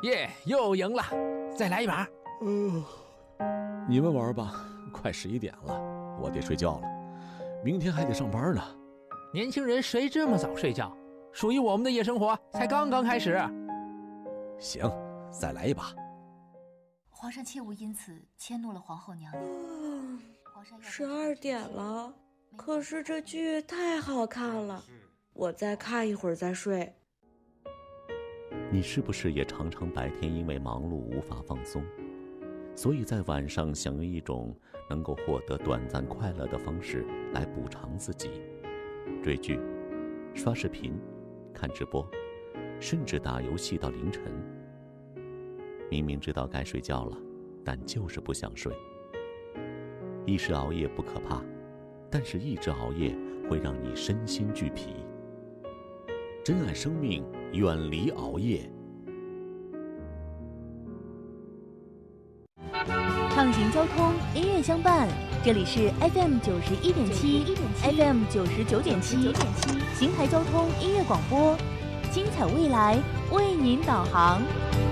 耶，又赢了，再来一把。 你们玩吧，快11点了，我得睡觉了，明天还得上班呢。 年轻人谁这么早睡觉？属于我们的夜生活才刚刚开始。 行，再来一把。 皇上切勿因此迁怒了皇后娘娘。 12点了，可是这剧太好看了，我再看一会儿再睡。 你是不是也常常白天因为忙碌无法放松，所以在晚上想用一种能够获得短暂快乐的方式来补偿自己？追剧、刷视频、看直播，甚至打游戏到凌晨。明明知道该睡觉了，但就是不想睡。一时熬夜不可怕，但是一直熬夜会让你身心俱疲。珍爱生命，远离熬夜。 畅行交通，音乐相伴，这里是 FM 91.7 FM 99.7邢台交通音乐广播，精彩未来为您导航。